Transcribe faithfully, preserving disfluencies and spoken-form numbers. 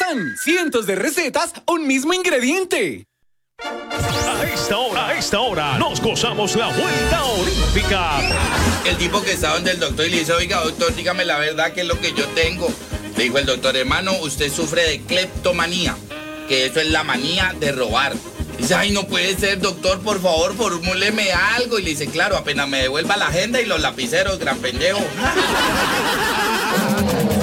¡Tan! Cientos de recetas, un mismo ingrediente. A esta hora, a esta hora, nos gozamos la vuelta olímpica. El tipo que estaba donde el doctor y le dice, oiga, doctor, dígame la verdad, ¿qué es lo que yo tengo? Le dijo el doctor, hermano, usted sufre de cleptomanía, que eso es la manía de robar. Dice, ay, no puede ser, doctor, por favor, formúleme algo. Y le dice, claro, apenas me devuelva la agenda y los lapiceros, gran pendejo.